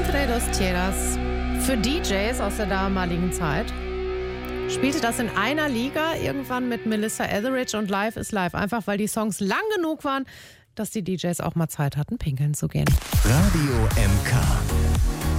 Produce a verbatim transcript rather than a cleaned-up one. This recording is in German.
Entre dos Tierras. Für D Js aus der damaligen Zeit spielte das in einer Liga irgendwann mit Melissa Etheridge und Live is Live. Einfach weil die Songs lang genug waren, dass die D Js auch mal Zeit hatten, pinkeln zu gehen. Radio M K.